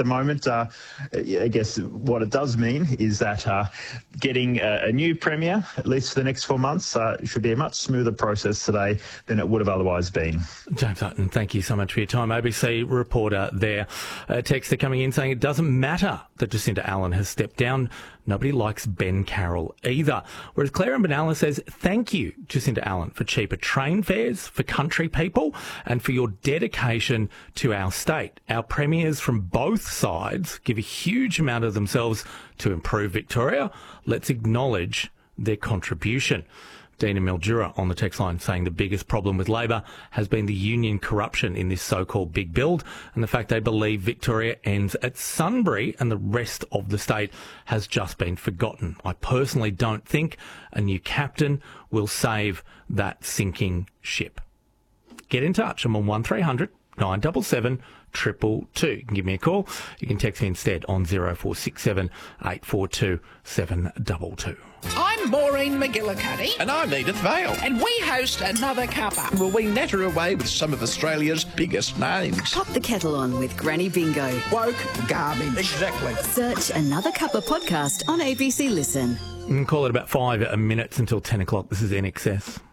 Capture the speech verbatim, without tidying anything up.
the moment. Uh, I guess what it does mean is that uh, getting a, a new premier, at least for the next four months, uh, should be a much smoother process today than it would have otherwise been. James Hutton, thank you so much for your time. A B C reporter there. A texter coming in saying it doesn't matter that Jacinta Allan has stepped down. Nobody likes Ben Carroll either. Whereas Claire in Benalla says, thank you, Jacinta Allan, for cheaper train fares for country people and for your dedication to our state. Our premiers from both sides give a huge amount of themselves to improve Victoria. Let's acknowledge their contribution. Dina Mildura on the text line saying the biggest problem with Labor has been the union corruption in this so-called big build and the fact they believe Victoria ends at Sunbury and the rest of the state has just been forgotten. I personally don't think a new captain will save that sinking ship. Get in touch. I'm on one three hundred nine seven seven two two two. You can give me a call. You can text me instead on zero four six seven eight four two seven two two. I'm Maureen McGillicuddy. And I'm Edith Vale. And we host Another Cuppa. Well, we natter away with some of Australia's biggest names. Pop the kettle on with Granny Bingo. Woke garbage. Exactly. Search Another Cuppa podcast on A B C Listen. You can call it about five minutes until ten o'clock. This is N X S.